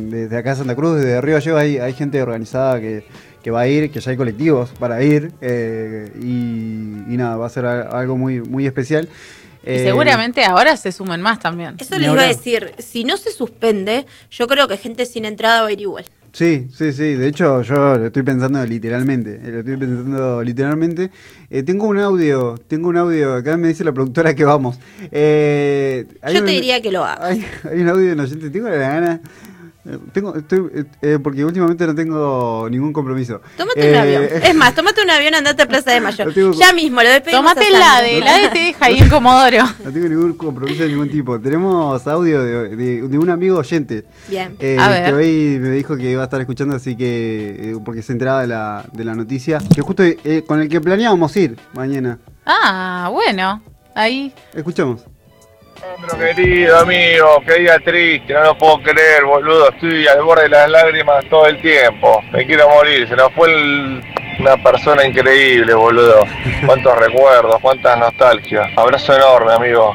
desde acá a Santa Cruz, desde Río Gallegos hay gente organizada que va a ir, que ya hay colectivos para ir, y nada, va a ser algo muy, muy especial. Y seguramente ahora se sumen más también. Eso les iba a decir, si no se suspende, yo creo que gente sin entrada va a ir igual. Sí, de hecho yo lo estoy pensando literalmente, tengo un audio, acá me dice la productora que vamos. Yo te diría que lo hagas. Hay un audio de un oyente, tengo la gana. Porque últimamente no tengo ningún compromiso. Tómate un avión. Es más, tómate un avión, andate a Plaza de Mayo. Ya mismo, lo despedimos. Tómate el ADE te deja ahí en Comodoro. No tengo ningún compromiso de ningún tipo. Tenemos audio de un amigo oyente. Bien. A ver. Que hoy me dijo que iba a estar escuchando, así que porque se enteraba de la noticia, que justo con el que planeábamos ir mañana. Ah, bueno. Ahí. Escuchamos. Sandro, querido amigo, qué día triste, no lo puedo creer, boludo, estoy al borde de las lágrimas todo el tiempo, me quiero morir, se nos fue una persona increíble, boludo, cuántos recuerdos, cuántas nostalgias, abrazo enorme, amigo.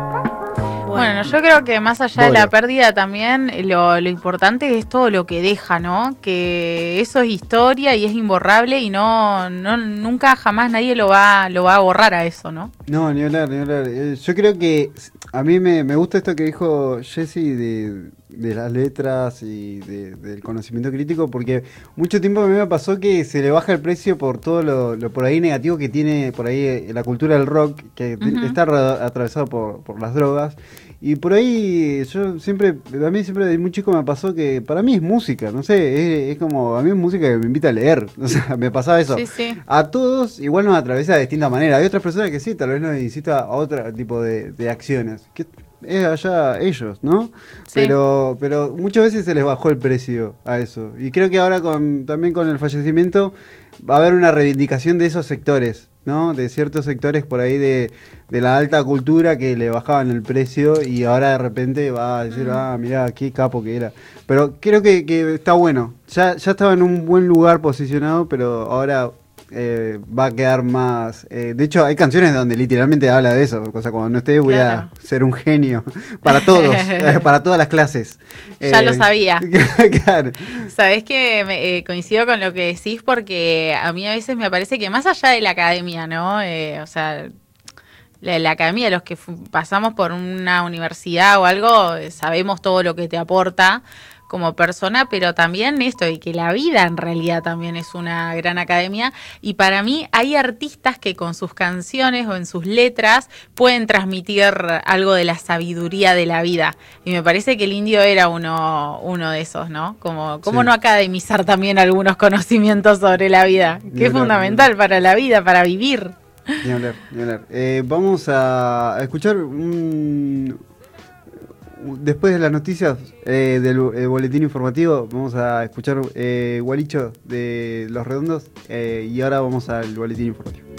Bueno, yo creo que más allá de la pérdida también, lo importante es todo lo que deja, ¿no? Que eso es historia y es imborrable y nunca jamás nadie lo va a borrar a eso, ¿no? No, ni hablar. Yo creo que a mí me gusta esto que dijo Jessy de las letras y del conocimiento crítico, porque mucho tiempo a mí me pasó que se le baja el precio por todo lo por ahí negativo que tiene por ahí la cultura del rock, que está atravesado por las drogas. Y por ahí a mí siempre de muy chico me pasó que para mí es música, no sé, es como, a mí es música que me invita a leer, o sea, me pasaba eso. Sí. A todos igual nos atraviesa de distinta manera, hay otras personas que sí, tal vez nos incita a otro tipo de acciones, que es allá ellos, ¿no? Sí. Pero muchas veces se les bajó el precio a eso, y creo que ahora también con el fallecimiento va a haber una reivindicación de esos sectores, ¿no? De ciertos sectores por ahí de la alta cultura que le bajaban el precio y ahora de repente va a decir, mirá, qué capo que era. Pero creo que está bueno. Ya estaba en un buen lugar posicionado, pero ahora va a quedar más... de hecho, hay canciones donde literalmente habla de eso. O sea, cuando no esté voy a ser un genio para todos, para todas las clases. Ya lo sabía. Claro. Sabés que coincido con lo que decís, porque a mí a veces me parece que más allá de la academia, ¿no? O sea, la academia, los que pasamos por una universidad o algo, sabemos todo lo que te aporta como persona, pero también esto, y que la vida en realidad también es una gran academia, y para mí hay artistas que con sus canciones o en sus letras pueden transmitir algo de la sabiduría de la vida, y me parece que el Indio era uno de esos, ¿no? Como no academizar también algunos conocimientos sobre la vida, que es fundamental para la vida, para vivir. Ni hablar. Vamos a escuchar después de las noticias del boletín informativo, vamos a escuchar Gualicho de Los Redondos, y ahora vamos al boletín informativo.